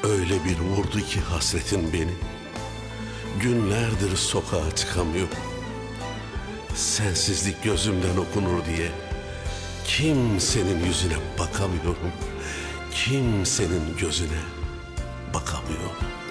Öyle bir vurdu ki hasretin beni. Günlerdir sokağa çıkamıyorum. Sensizlik gözümden okunur diye kimsenin yüzüne bakamıyorum. Kimsenin gözüne bakamıyorum.